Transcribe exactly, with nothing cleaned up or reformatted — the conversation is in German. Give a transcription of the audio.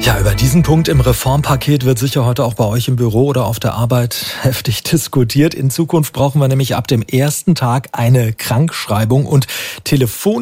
Ja, über diesen Punkt im Reformpaket wird sicher heute auch bei euch im Büro oder auf der Arbeit heftig diskutiert. In Zukunft brauchen wir nämlich ab dem ersten Tag eine Krankschreibung und Telefon